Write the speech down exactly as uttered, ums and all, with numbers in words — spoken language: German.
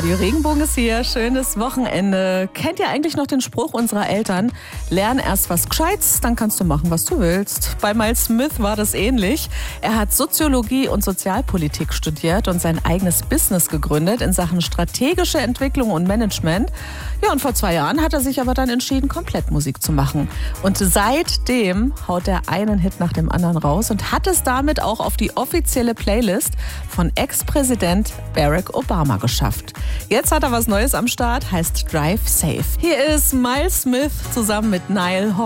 Radio Regenbogen ist hier. Schönes Wochenende. Kennt ihr eigentlich noch den Spruch unserer Eltern? Lern erst was Gescheites, dann kannst du machen, was du willst. Bei Miles Smith war das ähnlich. Er hat Soziologie und Sozialpolitik studiert und sein eigenes Business gegründet in Sachen strategische Entwicklung und Management. Ja, und vor zwei Jahren hat er sich aber dann entschieden, komplett Musik zu machen. Und seitdem haut er einen Hit nach dem anderen raus und hat es damit auch auf die offizielle Playlist von Ex-Präsident Barack Obama geschafft. Jetzt hat er was Neues am Start, heißt Drive Safe. Hier ist Miles Smith zusammen mit Niall Horan.